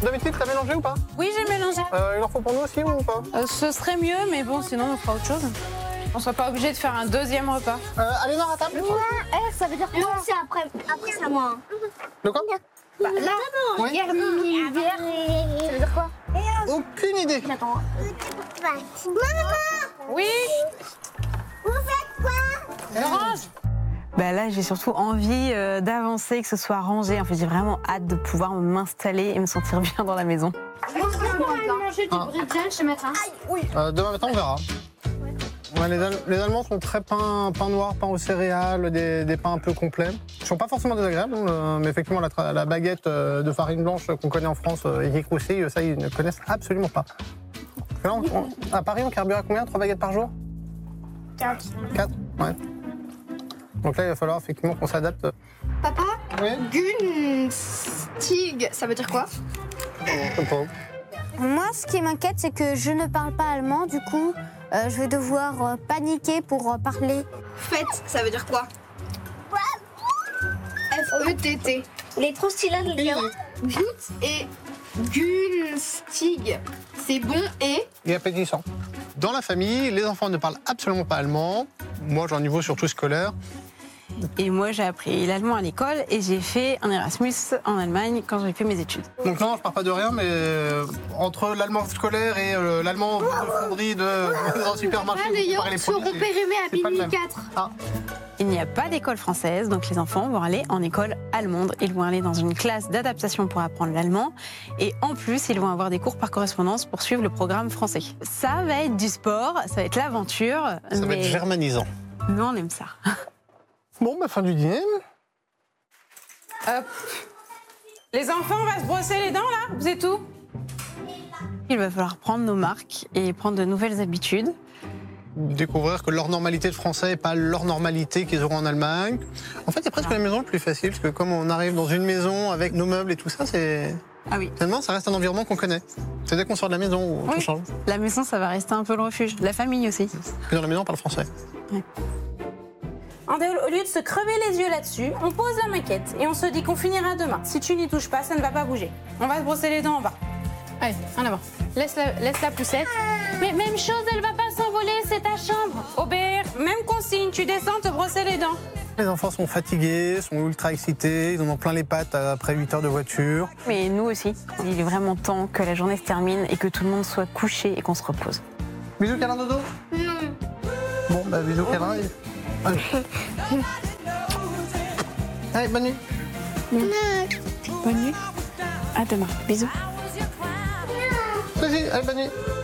D'habitude, t'as mélangé ou pas? Oui, j'ai mélangé. Il en faut pour nous aussi ou pas? Ce serait mieux, mais bon, sinon on fera autre chose. On soit pas obligé de faire un deuxième repas. Allez, non, à table. Ça veut dire quoi? C'est après c'est à moi. De quoi? Bah, là, Oui. hier, ça veut dire quoi? Aucune idée. J'attends. Oui, Vous faites quoi? Orange. Bah là, j'ai surtout envie d'avancer, que ce soit rangé. En fait, j'ai vraiment hâte de pouvoir m'installer et me sentir bien dans la maison. Manger du bridgel chez matin. Demain matin, on verra. Ouais, les Allemands sont très pain noir, pain aux céréales, des pains un peu complets. Ils sont pas forcément désagréables, mais effectivement, la baguette de farine blanche qu'on connaît en France et qui croustille, ça, ils ne connaissent absolument pas. Là, à Paris, on carbure à combien? 3 baguettes par jour? 4. 4? Ouais. Donc là, il va falloir effectivement qu'on s'adapte. Papa, Oui. Günstig, ça veut dire quoi? Je sais pas. Moi, ce qui m'inquiète, c'est que je ne parle pas allemand. Du coup, je vais devoir paniquer pour parler. Fête, ça veut dire quoi? F-E-T-T. Les trop stylés, Gut et Günstig. C'est bon et... appétissant. Dans la famille, les enfants ne parlent absolument pas allemand. Moi, j'ai un niveau surtout scolaire. Et moi, j'ai appris l'allemand à l'école et j'ai fait un Erasmus en Allemagne quand j'ai fait mes études. Donc non, je pars pas de rien, mais entre l'allemand scolaire et l'allemand de fonderie dans un supermarché, vous parlez les produits, à c'est pas le minuit même. 4. Ah, Il n'y a pas d'école française, donc les enfants vont aller en école allemande. Ils vont aller dans une classe d'adaptation pour apprendre l'allemand. Et en plus, ils vont avoir des cours par correspondance pour suivre le programme français. Ça va être du sport, ça va être l'aventure. ça va être germanisant. Nous, on aime ça. Bon, bah, fin du dîner. Hop. Les enfants, on va se brosser les dents là. Vous êtes où? Il va falloir prendre nos marques et prendre de nouvelles habitudes. Découvrir que leur normalité de français n'est pas leur normalité qu'ils auront en Allemagne. En fait, il y a presque la maison le plus facile, parce que comme on arrive dans une maison avec nos meubles et tout ça, c'est... Ah oui. Finalement, ça reste un environnement qu'on connaît. C'est dès qu'on sort de la maison où tout Oui. change. La maison, ça va rester un peu le refuge. La famille aussi. Et dans la maison, on parle français. Au lieu de se crever les yeux là-dessus, on pose la maquette et on se dit qu'on finira demain. Si tu n'y touches pas, ça ne va pas bouger. On va se brosser les dents en bas. Allez, en avant. Laisse la poussette. Mais même chose, elle va pas s'envoler, c'est ta chambre. Aubert, même consigne, tu descends te brosser les dents. Les enfants sont fatigués, sont ultra excités, ils en ont plein les pattes après 8 heures de voiture. Mais nous aussi. Il est vraiment temps que la journée se termine et que tout le monde soit couché et qu'on se repose. Bisous, câlin, dodo? Non. Bon, bah bisous, câlin. Allez. Allez, bonne nuit. Bonne nuit. À demain. Bisous. Vas-y, allez, bonne nuit.